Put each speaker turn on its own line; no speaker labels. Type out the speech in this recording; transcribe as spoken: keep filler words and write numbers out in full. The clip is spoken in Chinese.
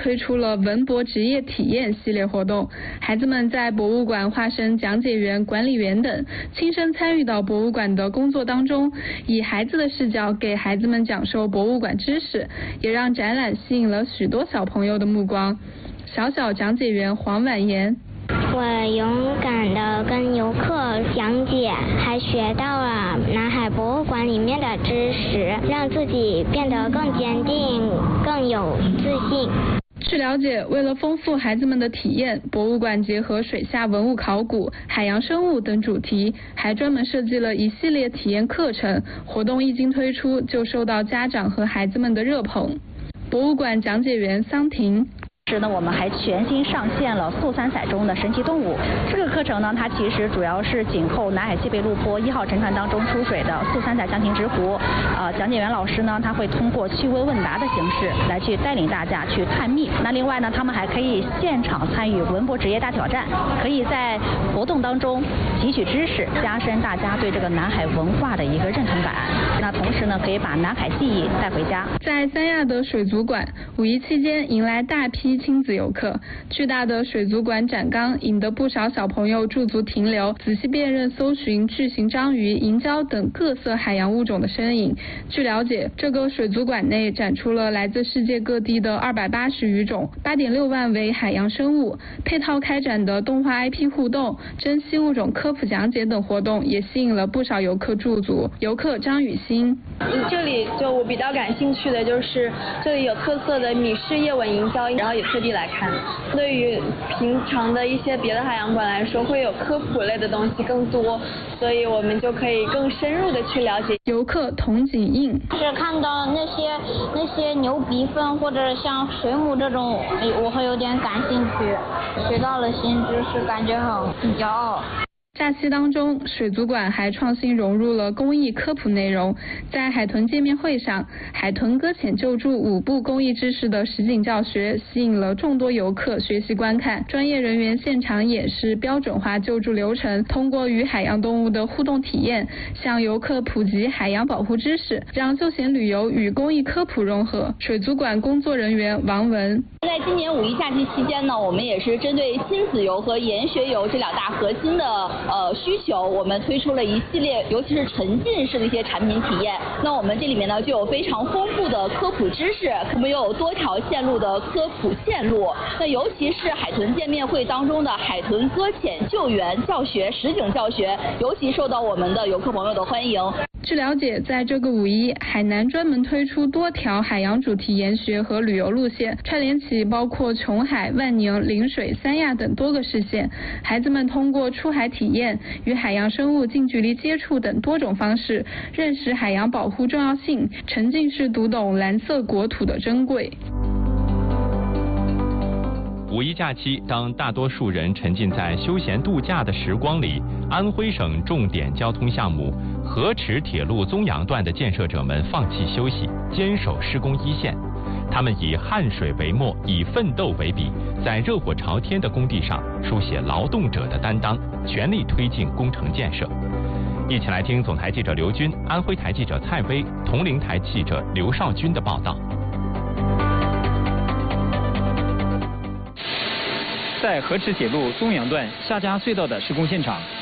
推出了文博职业体验系列活动，孩子们在博物馆化身讲解员、管理员等，亲身参与到博物馆的工作当中，以孩子的视角给孩子们讲授博物馆知识，也让展览吸引了许多小朋友的目光。小小讲解员黄婉言，
我勇敢地跟游客讲解，还学到了南海博物馆里面的知识，让自己变得更坚定、更有自信。
据了解，为了丰富孩子们的体验，博物馆结合水下文物考古、海洋生物等主题，还专门设计了一系列体验课程。活动一经推出，就受到家长和孩子们的热捧。博物馆讲解员桑婷。
是呢，我们还全新上线了速三载中的神奇动物这个课程呢，它其实主要是紧扣南海西北陆坡一号沉船当中出水的速三载象形之湖。呃，讲解员老师呢，他会通过趣味问答的形式来去带领大家去探秘。那另外呢，他们还可以现场参与文博职业大挑战，可以在活动当中汲取知识，加深大家对这个南海文化的一个认同感。那同时呢，可以把南海记忆带回家。
在三亚的水族馆，五一期间迎来大批亲子游客，巨大的水族馆展缸引得不少小朋友驻足停留，仔细辨认、搜寻巨型章鱼、银礁等各色海洋物种的身影。据了解，这个水族馆内展出了来自世界各地的二百八十余种、八点六万尾海洋生物，配套开展的动画 I P 互动、珍稀物种科普讲解等活动，也吸引了不少游客驻足。游客张雨欣，
这里就我比较感兴趣的就是这里有特色的米氏叶吻银礁，然后也特地来看。对于平常的一些别的海洋馆来说，会有科普类的东西更多，所以我们就可以更深入的去了解。
游客童景印
是看到那些那些牛鼻分或者像水母这种，我会有点感兴趣，学到了新知识，感觉很很骄傲。
假期当中，水族馆还创新融入了公益科普内容。在海豚见面会上，海豚搁浅救助五步公益知识的实景教学吸引了众多游客学习观看。专业人员现场演示标准化救助流程，通过与海洋动物的互动体验，向游客普及海洋保护知识，让休闲旅游与公益科普融合。水族馆工作人员王文，
在今年五一假期期间呢，我们也是针对亲子游和研学游这两大核心的呃需求，我们推出了一系列，尤其是沉浸式的一些产品体验。那我们这里面呢就有非常丰富的科普知识，我们又有多条线路的科普线路。那尤其是海豚见面会当中的海豚搁浅救援教学、实景教学，尤其受到我们的游客朋友的欢迎。
据了解，在这个五一，海南专门推出多条海洋主题研学和旅游路线，串联起包括琼海、万宁、陵水、三亚等多个市县。孩子们通过出海体验、与海洋生物近距离接触等多种方式，认识海洋保护重要性，沉浸式读懂蓝色国土的珍贵。
五一假期，当大多数人沉浸在休闲度假的时光里，安徽省重点交通项目河池铁路宗阳段的建设者们放弃休息，坚守施工一线。他们以汗水为墨，以奋斗为笔，在热火朝天的工地上书写劳动者的担当，全力推进工程建设。一起来听总台记者刘军、安徽台记者蔡薇、铜陵台记者刘少军的报道。
在河池铁路宗阳段夏家隧道的施工现场，